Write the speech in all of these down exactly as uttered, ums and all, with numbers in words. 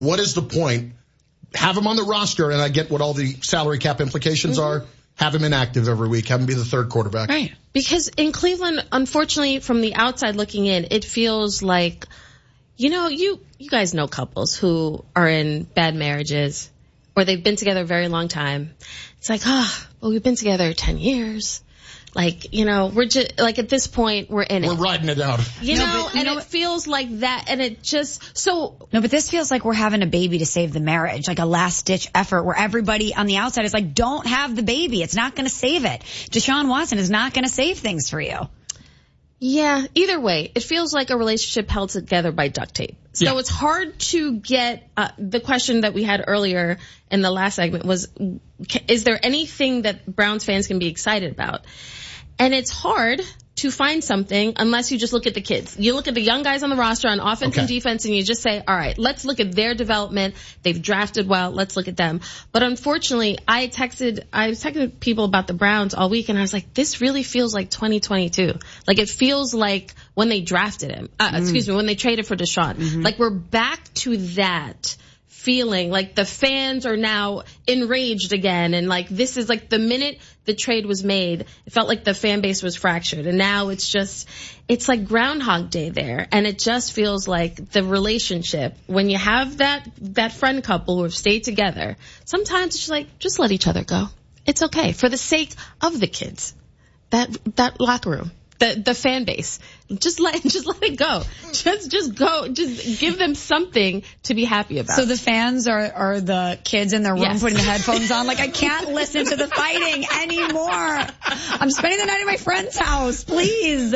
what is the point? Have him on the roster, and I get what all the salary cap implications mm-hmm. are. Have him inactive every week. Have him be the third quarterback. Right. Because in Cleveland, unfortunately, from the outside looking in, it feels like, you know, you, you guys know couples who are in bad marriages or they've been together a very long time. It's like, ah, oh, well, we've been together ten years. Like, you know, we're just, like, at this point, we're in it. We're riding it out. You no, know, but, you and know, it feels like that, and it just, so. No, but this feels like we're having a baby to save the marriage, like a last-ditch effort where everybody on the outside is like, don't have the baby. It's not going to save it. Deshaun Watson is not going to save things for you. Yeah, either way, it feels like a relationship held together by duct tape. So yeah. It's hard to get, uh, the question that we had earlier in the last segment was, is there anything that Browns fans can be excited about? And it's hard to find something unless you just look at the kids. You look at the young guys on the roster on offense okay. and defense, and you just say, all right, let's look at their development. They've drafted well. Let's look at them. But unfortunately, I texted, I texted people about the Browns all week, and I was like, this really feels like twenty twenty-two. Like, it feels like when they drafted him. Uh, mm. Excuse me, when they traded for Deshaun. Mm-hmm. Like, we're back to that feeling, like the fans are now enraged again, and like this is like the minute the trade was made, it felt like the fan base was fractured, and now it's just, it's like Groundhog Day there, and it just feels like the relationship, when you have that, that friend couple who have stayed together, sometimes it's just like, just let each other go. It's okay, for the sake of the kids, that, that locker room. The, the fan base. Just let, just let it go. Just, just go. Just give them something to be happy about. So the fans are, are the kids in their room yes. putting the headphones on. Like, I can't listen to the fighting anymore. I'm spending the night at my friend's house. Please.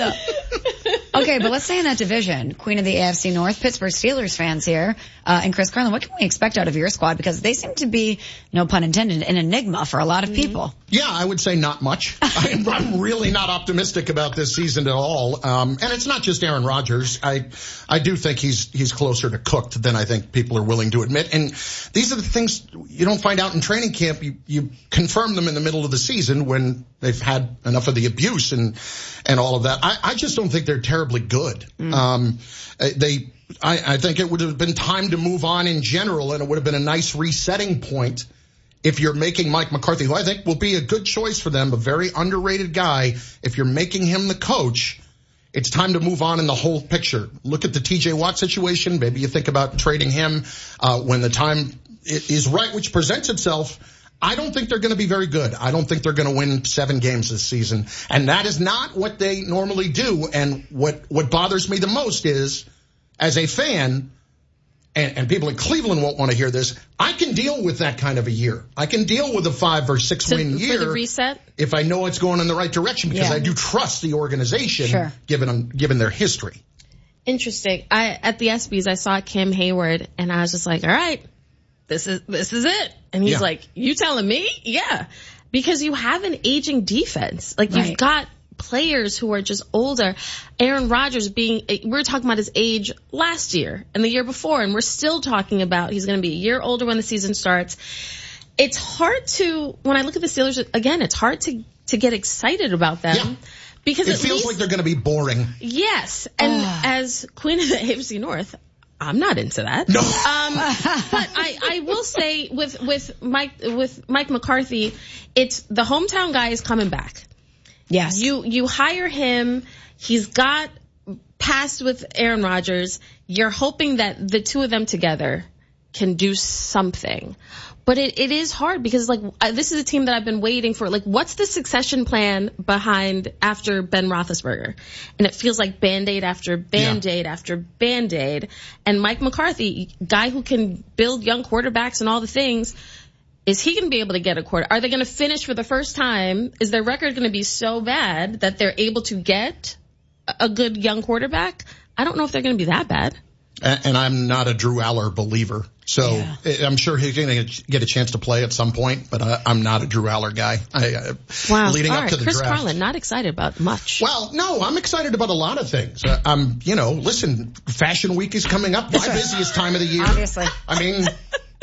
Okay, but let's stay in that division. Queen of the A F C North, Pittsburgh Steelers fans here, uh, and Chris Carlin. What can we expect out of your squad? Because they seem to be, no pun intended, an enigma for a lot of mm-hmm. people. Yeah, I would say not much. I'm, I'm really not optimistic about this season at all. Um, and it's not just Aaron Rodgers. I, I do think he's, he's closer to cooked than I think people are willing to admit. And these are the things you don't find out in training camp. You, you confirm them in the middle of the season when they've had enough of the abuse and, and all of that. I, I just don't think they're terribly good. Mm. Um, they, I, I think it would have been time to move on in general, and it would have been a nice resetting point if you're making Mike McCarthy, who I think will be a good choice for them, a very underrated guy. If you're making him the coach, it's time to move on in the whole picture. Look at the T J Watt situation. Maybe you think about trading him uh, when the time is right, which presents itself. I don't think they're going to be very good. I don't think they're going to win seven games this season. And that is not what they normally do. And what, what bothers me the most is, as a fan, and, and people in Cleveland won't want to hear this, I can deal with that kind of a year. I can deal with a five or six so, win year for the reset? If I know it's going in the right direction, because yeah. I do trust the organization, sure. given given their history. Interesting. I at the ESPYs I saw Cam Hayward, and I was just like, all right, this is this is it. And he's yeah. like, you telling me? Yeah, because you have an aging defense. Like right. you've got players who are just older. Aaron Rodgers being, we were talking about his age last year and the year before, and we're still talking about he's going to be a year older when the season starts. It's hard to, when I look at the Steelers, again, it's hard to, to get excited about them. Yeah. Because it feels least, like they're going to be boring. Yes. And uh. as Queen of the A F C North, I'm not into that. No. Um, but I, I will say with, with Mike, with Mike McCarthy, it's the hometown guy is coming back. Yes. You, you hire him. He's got past with Aaron Rodgers. You're hoping that the two of them together can do something. But it, it is hard because, like, uh, this is a team that I've been waiting for. Like, what's the succession plan behind after Ben Roethlisberger? And it feels like Band-Aid after Band-Aid yeah. after Band-Aid. And Mike McCarthy, guy who can build young quarterbacks and all the things, is he going to be able to get a quarter? Are they going to finish for the first time? Is their record going to be so bad that they're able to get a good young quarterback? I don't know if they're going to be that bad. And, and I'm not a Drew Aller believer. So yeah. I'm sure he's going to get a chance to play at some point, but I, I'm not a Drew Aller guy. I, uh, wow. Leading All up right. to the Chris draft. Carlin, not excited about much. Well, no, I'm excited about a lot of things. Uh, I'm, you know, listen, Fashion Week is coming up. My busiest time of the year. Obviously. I mean,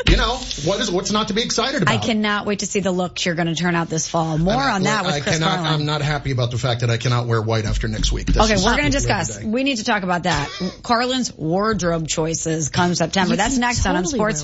you know, what is what's not to be excited about? I cannot wait to see the looks you're going to turn out this fall. More I, on that with I Chris cannot, Carlin. I'm not happy about the fact that I cannot wear white after next week. This okay, we're going to discuss. We need to talk about that. Carlin's wardrobe choices come September. You That's next totally on Sports